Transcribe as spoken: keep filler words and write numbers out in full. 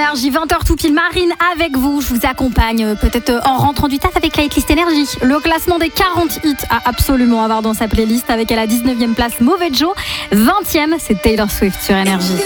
Énergie, vingt heures tout pile, Marine avec vous. Je vous accompagne euh, peut-être euh, en rentrant du taf avec la hitlist Énergie. Le classement des quarante hits à absolument avoir dans sa playlist avec à la dix-neuvième place Mauvais Joe. vingtième, c'est Taylor Swift sur Énergie.